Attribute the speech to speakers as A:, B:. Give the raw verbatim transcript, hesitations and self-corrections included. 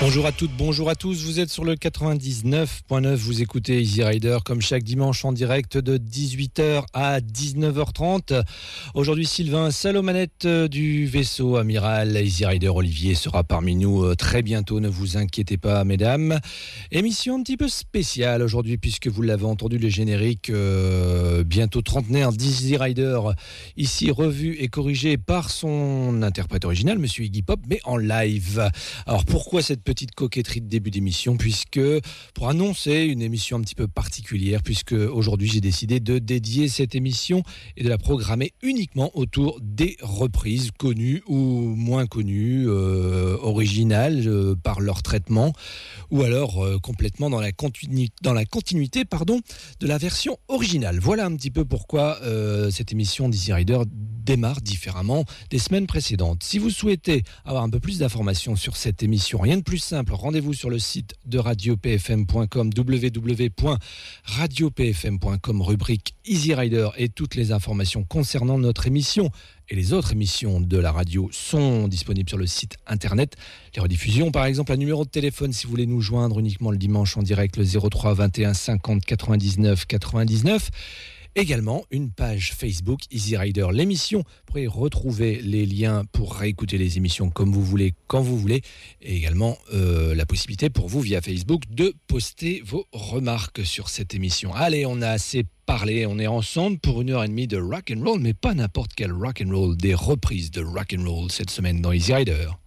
A: Bonjour à toutes, bonjour à tous, vous êtes sur le quatre-vingt-dix-neuf point neuf, vous écoutez Easy Rider comme chaque dimanche en direct de dix-huit heures à dix-neuf heures trente. Aujourd'hui Sylvain, seul aux manettes du vaisseau amiral. Easy Rider Olivier sera parmi nous très bientôt, ne vous inquiétez pas mesdames. Émission un petit peu spéciale aujourd'hui puisque vous l'avez entendu le générique, euh, bientôt trentenaire d'Easy Rider, ici revu et corrigé par son interprète original, Monsieur Iggy Pop, mais en live. Alors pourquoi cette petite coquetterie de début d'émission, puisque pour annoncer une émission un petit peu particulière, puisque aujourd'hui j'ai décidé de dédier cette émission et de la programmer uniquement autour des reprises connues ou moins connues, euh, originales euh, par leur traitement, ou alors euh, complètement dans la, continu- dans la continuité pardon, de la version originale. Voilà un petit peu pourquoi euh, cette émission d'Easy Rider démarre différemment des semaines précédentes. Si vous souhaitez avoir un peu plus d'informations sur cette émission, rien de plus simple, rendez-vous sur le site de radio p f m point com, w w w point radio p f m point com, rubrique Easy Rider, et toutes les informations concernant notre émission et les autres émissions de la radio sont disponibles sur le site internet. Les rediffusions, par exemple, un numéro de téléphone si vous voulez nous joindre uniquement le dimanche en direct, le zéro trois vingt et un cinquante quatre-vingt-dix-neuf quatre-vingt-dix-neuf. Également, une page Facebook Easy Rider, l'émission. Vous pourrez retrouver les liens pour réécouter les émissions comme vous voulez, quand vous voulez. Et également, euh, la possibilité pour vous, via Facebook, de poster vos remarques sur cette émission. Allez, on a assez parlé. On est ensemble pour une heure et demie de rock'n'roll, mais pas n'importe quel rock'n'roll, des reprises de rock'n'roll cette semaine dans Easy Rider.